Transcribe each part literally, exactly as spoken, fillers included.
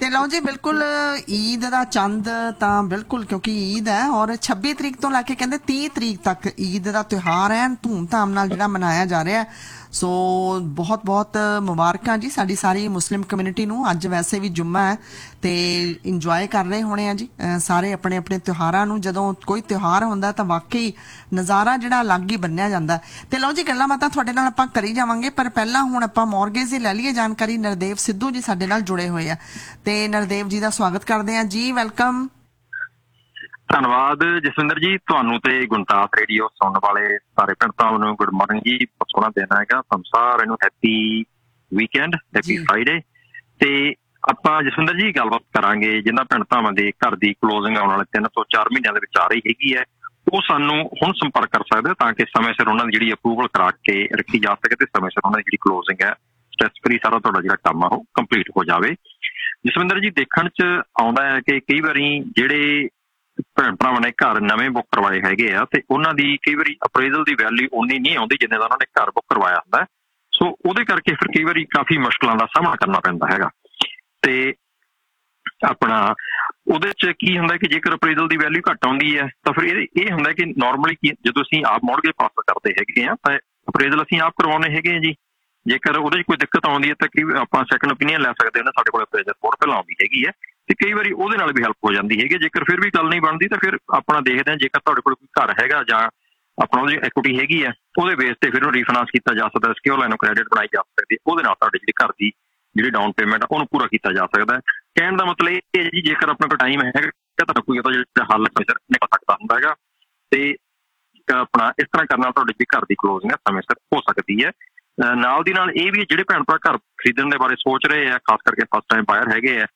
ਤੇ ਲਓ ਜੀ ਬਿਲਕੁਲ ਈਦ ਦਾ ਚੰਦ ਤਾਂ ਬਿਲਕੁਲ ਕਿਉਂਕਿ ਈਦ ਹੈ ਔਰ ਛੱਬੀ ਤਰੀਕ ਤੋਂ ਲੈ ਕੇ ਕਹਿੰਦੇ ਤੀਹ ਤਰੀਕ ਤੱਕ ਈਦ ਦਾ ਤਿਉਹਾਰ ਹੈ ਧੂਮ ਧਾਮ ਨਾਲ ਜਿਹੜਾ ਮਨਾਇਆ ਜਾ ਰਿਹਾ। ਸੋ ਬਹੁਤ ਬਹੁਤ ਮੁਬਾਰਕਾਂ ਜੀ ਸਾਡੀ ਸਾਰੀ ਮੁਸਲਿਮ ਕਮਿਊਨਿਟੀ ਨੂੰ। ਅੱਜ ਵੈਸੇ ਵੀ ਜੁਮਾ ਹੈ ਤੇ ਇੰਜੋਏ ਕਰ ਰਹੇ ਹੋਣੇ ਆ ਜੀ ਸਾਰੇ ਆਪਣੇ ਆਪਣੇ ਤਿਉਹਾਰਾਂ ਨੂੰ। ਜਦੋਂ ਕੋਈ ਤਿਉਹਾਰ ਹੁੰਦਾ ਤਾਂ ਵਾਕਈ ਨਜ਼ਾਰਾ ਜਿਹੜਾ ਅਲੱਗ ਹੀ ਬੰਨਿਆ ਜਾਂਦਾ। ਤੇ ਲਓ ਜੀ ਗੱਲਾਂ ਬਾਤਾਂ ਤੁਹਾਡੇ ਨਾਲ ਆਪਾਂ ਕਰੀ ਜਾਵਾਂਗੇ, ਪਰ ਪਹਿਲਾਂ ਹੁਣ ਆਪਾਂ ਮੌਰਗੇਜ ਦੀ ਲੈ ਲਈਏ ਜਾਣਕਾਰੀ। ਨਰਦੇਵ ਸਿੱਧੂ ਜੀ ਸਾਡੇ ਨਾਲ ਜੁੜੇ ਹੋਏ ਆ ਤੇ ਨਰਦੇਵ ਜੀ ਦਾ ਸਵਾਗਤ ਕਰਦੇ ਆ ਜੀ। ਵੈਲਕਮ। ਧੰਨਵਾਦ ਜਸਵਿੰਦਰ ਜੀ, ਤੁਹਾਨੂੰ ਤੇ ਗੁਣਤਾਸ ਰੇਡੀਓ ਸੁਣਨ ਵਾਲੇ ਸਾਰੇ ਭੈਣ ਭਰਾਵਾਂ ਨੂੰ ਗੁੱਡ ਮਾਰਨਿੰਗ ਜੀ। ਬਹੁਤ ਸੋਹਣਾ ਦਿਨ ਹੈਗਾ, ਤੁਹਾਨੂੰ ਸਾਰਿਆਂ ਨੂੰ ਹੈਪੀ ਵੀਕਐਂਡ, ਹੈਪੀ ਫਰਾਈਡੇ। ਤੇ ਆਪਾਂ ਜਸਵਿੰਦਰ ਜੀ ਗੱਲਬਾਤ ਕਰਾਂਗੇ ਜਿਨ੍ਹਾਂ ਭੈਣ ਭਰਾਵਾਂ ਦੇ ਘਰ ਦੀ ਕਲੋਜ਼ਿੰਗ ਆਉਣ ਵਾਲੇ ਤਿੰਨ ਤੋਂ ਚਾਰ ਮਹੀਨਿਆਂ ਦੇ ਵਿੱਚ ਆ ਰਹੀ ਹੈਗੀ ਹੈ, ਉਹ ਸਾਨੂੰ ਹੁਣ ਸੰਪਰਕ ਕਰ ਸਕਦੇ ਤਾਂ ਕਿ ਸਮੇਂ ਸਿਰ ਉਹਨਾਂ ਦੀ ਜਿਹੜੀ ਅਪਰੂਵਲ ਕਰਾ ਕੇ ਰੱਖੀ ਜਾ ਸਕੇ ਤੇ ਸਮੇਂ ਸਿਰ ਉਹਨਾਂ ਦੀ ਜਿਹੜੀ ਕਲੋਜ਼ਿੰਗ ਹੈ ਸਟ੍ਰੈਸ ਫਰੀ ਸਾਰਾ ਤੁਹਾਡਾ ਜਿਹੜਾ ਕੰਮ ਆ ਉਹ ਕੰਪਲੀਟ ਹੋ ਜਾਵੇ। ਜਸਵਿੰਦਰ ਜੀ ਦੇਖਣ 'ਚ ਆਉਂਦਾ ਹੈ ਕਿ ਕਈ ਵਾਰੀ ਜਿਹੜੇ ਭੈਣ ਭਰਾਵਾਂ ਨੇ ਘਰ ਨਵੇਂ ਬੁੱਕ ਕਰਵਾਏ ਹੈਗੇ ਆ ਤੇ ਉਹਨਾਂ ਦੀ ਕਈ ਵਾਰੀ ਅਪਰੇਜ਼ਲ ਦੀ ਵੈਲਿਊ ਉਨੀ ਨਹੀਂ ਆਉਂਦੀ ਜਿੰਨੇ ਦਾ ਉਹਨਾਂ ਨੇ ਘਰ ਬੁੱਕ ਕਰਵਾਇਆ ਹੁੰਦਾ। ਸੋ ਉਹਦੇ ਕਰਕੇ ਫਿਰ ਕਈ ਵਾਰੀ ਕਾਫੀ ਮੁਸ਼ਕਲਾਂ ਦਾ ਸਾਹਮਣਾ ਕਰਨਾ ਪੈਂਦਾ ਹੈਗਾ। ਤੇ ਆਪਣਾ ਉਹਦੇ 'ਚ ਕੀ ਹੁੰਦਾ ਕਿ ਜੇਕਰ ਅਪਰੇਜ਼ਲ ਦੀ ਵੈਲਿਊ ਘੱਟ ਆਉਂਦੀ ਹੈ ਤਾਂ ਫਿਰ ਇਹ ਇਹ ਹੁੰਦਾ ਕਿ ਨੋਰਮਲੀ ਕੀ ਜਦੋਂ ਅਸੀਂ ਆਪ ਮੌਰਗੇਜ ਪਾਸ ਕਰਦੇ ਹੈਗੇ ਆ ਤਾਂ ਅਪਰੇਜ਼ਲ ਅਸੀਂ ਆਪ ਕਰਵਾਉਂਦੇ ਹੈਗੇ ਆ ਜੀ। ਜੇਕਰ ਉਹਦੇ 'ਚ ਕੋਈ ਦਿੱਕਤ ਆਉਂਦੀ ਹੈ ਤਾਂ ਕੀ ਆਪਾਂ ਸੈਕੰਡ ਓਪੀਨੀਅਨ ਲੈ ਸਕਦੇ ਹਾਂ, ਸਾਡੇ ਕੋਲ ਅਪਰੇਜ਼ਲ ਰਿਪੋਰਟ ਪਹਿਲਾਂ ਆਉਂਦੀ ਹੈਗੀ ਹੈ ਤੇ ਕਈ ਵਾਰੀ ਉਹਦੇ ਨਾਲ ਵੀ ਹੈਲਪ ਹੋ ਜਾਂਦੀ ਹੈਗੀ। ਜੇਕਰ ਫਿਰ ਵੀ ਗੱਲ ਨਹੀਂ ਬਣਦੀ ਤਾਂ ਫਿਰ ਆਪਣਾ ਦੇਖਦੇ ਹਾਂ ਜੇਕਰ ਤੁਹਾਡੇ ਕੋਲ ਕੋਈ ਘਰ ਹੈਗਾ ਜਾਂ ਆਪਣਾ ਉਹਦੀ ਐਕੁਇਟੀ ਹੈਗੀ ਹੈ ਉਹਦੇ ਬੇਸ ਤੇ ਫਿਰ ਉਹਨੂੰ ਰੀਫਾਈਨਾਂਸ ਕੀਤਾ ਜਾ ਸਕਦਾ, ਸਿਕਿਉਰ ਲਾਈਨ ਆਫ ਕ੍ਰੈਡਿਟ ਬਣਾਈ ਜਾ ਸਕਦੀ, ਉਹਦੇ ਨਾਲ ਤੁਹਾਡੇ ਜਿਹੜੀ ਘਰ ਦੀ ਜਿਹੜੀ ਡਾਊਨ ਪੇਮੈਂਟ ਉਹਨੂੰ ਪੂਰਾ ਕੀਤਾ ਜਾ ਸਕਦਾ। ਕਹਿਣ ਦਾ ਮਤਲਬ ਇਹ ਹੈ ਜੀ ਜੇਕਰ ਆਪਣੇ ਕੋਲ ਟਾਈਮ ਹੈਗਾ ਤਾਂ ਕੋਈ ਉਹਦਾ ਜਿਹੜਾ ਹੱਲ ਨਿਕਲ ਸਕਦਾ ਹੁੰਦਾ ਹੈਗਾ ਤੇ ਆਪਣਾ ਇਸ ਤਰ੍ਹਾਂ ਕਰਨ ਨਾਲ ਤੁਹਾਡੀ ਜਿਹੜੀ ਘਰ ਦੀ ਕਲੋਜ਼ਿੰਗ ਹੈ ਸਮੇਂ ਸਿਰ ਹੋ ਸਕਦੀ ਹੈ। ਨਾਲ ਦੀ ਨਾਲ ਇਹ ਵੀ ਜਿਹੜੇ ਭੈਣ ਭਰਾ ਘਰ ਖਰੀਦਣ ਦੇ ਬਾਰੇ ਸੋਚ ਰਹੇ ਆ, ਖਾਸ ਕਰਕੇ ਫਸਟ ਟਾਈਮ ਬਾਇਰ ਹੈਗੇ ਆ,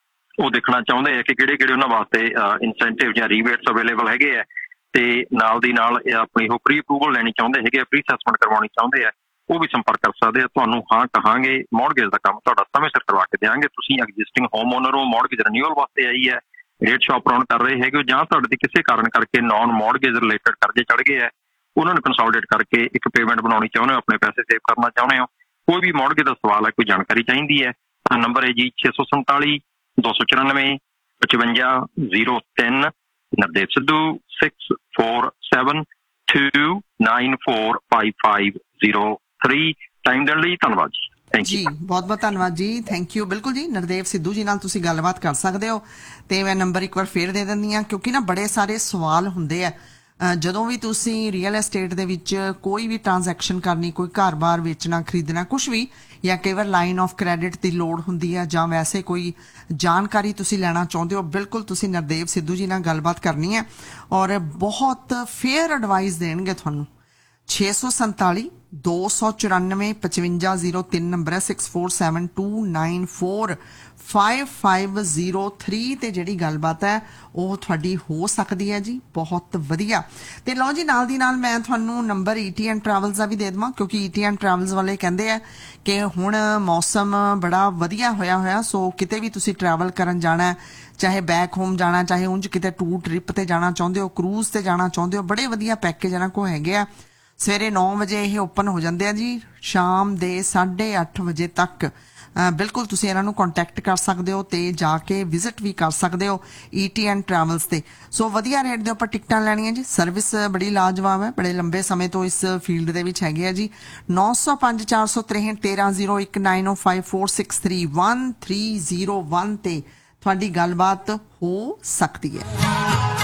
ਉਹ ਦੇਖਣਾ ਚਾਹੁੰਦੇ ਆ ਕਿ ਕਿਹੜੇ ਕਿਹੜੇ ਉਹਨਾਂ ਵਾਸਤੇ ਇਨਸੈਂਟਿਵ ਜਾਂ ਰੀਬੇਟਸ ਅਵੇਲੇਬਲ ਹੈਗੇ ਆ ਤੇ ਨਾਲ ਦੀ ਨਾਲ ਆਪਣੀ ਉਹ ਪ੍ਰੀ ਅਪਰੂਵਲ ਲੈਣੀ ਚਾਹੁੰਦੇ ਹੈਗੇ ਆ, ਪ੍ਰੀ ਅਸੈਸਮੈਂਟ ਕਰਵਾਉਣੀ ਚਾਹੁੰਦੇ ਆ, ਉਹ ਵੀ ਸੰਪਰਕ ਕਰ ਸਕਦੇ ਆ। ਤੁਹਾਨੂੰ ਹਾਂ ਕਹਾਂਗੇ ਮੌਰਗੇਜ ਦਾ ਕੰਮ ਤੁਹਾਡਾ ਸਮੇਂ ਸਿਰ ਕਰਵਾ ਕੇ ਦਿਆਂਗੇ। ਤੁਸੀਂ ਐਗਜ਼ਿਸਟਿੰਗ ਹੋਮ ਓਨਰ ਹੋ, ਮੌਰਗੇਜ ਰੈਨਿਊਅਲ ਵਾਸਤੇ ਆਈ ਹੈ, ਰੇਟ ਸ਼ਾਪ ਰਾਉਂਡ ਕਰ ਰਹੇ ਹੈਗੇ ਹੋ, ਜਾਂ ਤੁਹਾਡੇ ਤੇ ਕਿਸੇ ਕਾਰਨ ਕਰਕੇ ਨੌਨ ਮੌਰਗੇਜ ਰਿਲੇਟਡ ਕਰਜ਼ੇ ਚੜ੍ਹ ਗਏ ਆ, ਉਹਨਾਂ ਨੂੰ ਕੰਸੋਲੀਡੇਟ ਕਰਕੇ ਇੱਕ ਪੇਮੈਂਟ ਬਣਾਉਣੀ ਚਾਹੁੰਦੇ ਹੋ, ਆਪਣੇ ਪੈਸੇ ਸੇਵ ਕਰਨਾ ਚਾਹੁੰਦੇ ਹੋ, ਕੋਈ ਵੀ ਮੌਰਗੇਜ ਦਾ ਸਵਾਲ ਹੈ, ਕੋਈ ਜਾਣਕਾਰੀ ਚਾਹੀਦੀ ਹੈ ਤਾਂ ਨੰਬਰ ਹੈ ਜੀ ਛੇ ਸੌ ਸੰਤਾਲੀ ਦੋ ਸੌ ਚੁਰਾਨਵੇਂ ਪਚਵੰਜਾ ਜ਼ੀਰੋ ਤਿੰਨ। Nardev Sidhu six four seven to nine four five five zero three. Time ਦੇਣ ਲਈ ਧੰਨਵਾਦ ਜੀ। ਥੈਂਕ ਯੂ ਜੀ, ਬਹੁਤ ਬਹੁਤ ਧੰਨਵਾਦ ਜੀ, ਥੈਂਕ ਯੂ। ਬਿਲਕੁਲ ਜੀ ਨਰਦੇਵ ਸਿੱਧੂ ਜੀ ਨਾਲ ਤੁਸੀਂ ਗੱਲਬਾਤ ਕਰ ਸਕਦੇ ਹੋ ਤੇ ਮੈਂ ਨੰਬਰ ਇੱਕ ਵਾਰ ਫੇਰ ਦੇ ਦਿੰਦੀ ਹਾਂ ਕਿਉਂਕਿ ਨਾ ਬੜੇ ਸਾਰੇ ਸਵਾਲ ਹੁੰਦੇ ਆ ਜਦੋਂ ਵੀ ਤੁਸੀਂ ਰੀਅਲ ਐਸਟੇਟ ਦੇ ਵਿੱਚ ਕੋਈ ਵੀ ਟ੍ਰਾਂਜੈਕਸ਼ਨ ਕਰਨੀ, ਕੋਈ ਘਰ-ਬਾਰ ਵੇਚਣਾ ਖਰੀਦਣਾ ਕੁਛ ਵੀ, ਜਾਂ ਕਈ ਵਾਰ ਲਾਈਨ ਆਫ ਕ੍ਰੈਡਿਟ ਦੀ ਲੋੜ ਹੁੰਦੀ ਹੈ ਜਾਂ ਵੈਸੇ ਕੋਈ ਜਾਣਕਾਰੀ ਤੁਸੀਂ ਲੈਣਾ ਚਾਹੁੰਦੇ ਹੋ, ਬਿਲਕੁਲ ਤੁਸੀਂ ਨਰਦੇਵ ਸਿੱਧੂ ਜੀ ਨਾਲ ਗੱਲਬਾਤ ਕਰਨੀ ਹੈ ਔਰ ਬਹੁਤ ਫੇਅਰ ਐਡਵਾਈਸ ਦੇਣਗੇ ਤੁਹਾਨੂੰ। ਛੇ ਸੌ ਸੰਤਾਲੀ ਦੋ ਸੌ ਚੁਰਾਨਵੇਂ ਪਚਵੰਜਾ ਜ਼ੀਰੋ ਤਿੰਨ ਨੰਬਰ ਹੈ, six four seven to nine four five five zero three ਤੇ ਜਿਹੜੀ ਗੱਲਬਾਤ ਹੈ ਉਹ ਤੁਹਾਡੀ ਹੋ ਸਕਦੀ ਹੈ ਜੀ, ਬਹੁਤ ਵਧੀਆ। ਤੇ ਲਓ ਜੀ ਨਾਲ ਦੀ ਨਾਲ ਮੈਂ ਤੁਹਾਨੂੰ ਨੰਬਰ ਈਟੀ ਐਂਡ ਟਰੈਵਲਸ ਦਾ ਵੀ ਦੇ ਦੇਵਾਂ ਕਿਉਂਕਿ ਈਟੀ ਐਂਡ ਟਰੈਵਲਸ ਵਾਲੇ ਕਹਿੰਦੇ ਆ ਕਿ ਹੁਣ ਮੌਸਮ ਬੜਾ ਵਧੀਆ ਹੋਇਆ ਹੋਇਆ, ਸੋ ਕਿਤੇ ਵੀ ਤੁਸੀਂ ਟਰੈਵਲ ਕਰਨ ਜਾਣਾ, ਚਾਹੇ ਬੈਕ ਹੋਮ ਜਾਣਾ, ਚਾਹੇ ਉਂਝ ਕਿਤੇ ਟੂਰ ਟ੍ਰਿਪ ਤੇ ਜਾਣਾ ਚਾਹੁੰਦੇ ਹੋ, ਕਰੂਜ਼ ਤੇ ਜਾਣਾ ਚਾਹੁੰਦੇ ਹੋ, ਬੜੇ ਵਧੀਆ ਪੈਕੇਜ ਇਹਨਾਂ ਕੋਲ ਹੈਗੇ ਆ। ਸਵੇਰੇ ਨੌ ਵਜੇ ਇਹ ਓਪਨ ਹੋ ਜਾਂਦੇ ਆ ਜੀ, ਸ਼ਾਮ ਦੇ ਸਾਢੇ ਅੱਠ ਵਜੇ ਤੱਕ। ਬਿਲਕੁਲ ਤੁਸੀਂ ਇਹਨਾਂ ਨੂੰ ਕੰਟੈਕਟ ਕਰ ਸਕਦੇ ਹੋ ਤੇ ਜਾ ਕੇ ਵਿਜ਼ਿਟ ਵੀ ਕਰ ਸਕਦੇ ਹੋ ਈਟੀ ਐਂਡ ਟਰੈਵਲਸ ਤੇ। ਸੋ ਵਧੀਆ ਰੇਟ ਦੇ ਉੱਪਰ ਟਿਕਟਾਂ ਲੈਣੀਆਂ ਜੀ, ਸਰਵਿਸ ਬੜੀ ਲਾਜਵਾਬ ਹੈ, ਬੜੇ ਲੰਬੇ ਸਮੇਂ ਤੋਂ ਇਸ ਫੀਲਡ ਦੇ ਵਿੱਚ ਹੈਗੇ ਆ ਜੀ। ਨੌ ਸੌ ਪੰਜ ਚਾਰ ਸੌ ਤਰੇਹਠ ਤੇਰਾਂ ਜ਼ੀਰੋ ਇੱਕ ਨਾਈਨ ਓ five four six three one three zero one ਤੇ ਤੁਹਾਡੀ ਗੱਲਬਾਤ ਹੋ ਸਕਦੀ ਹੈ।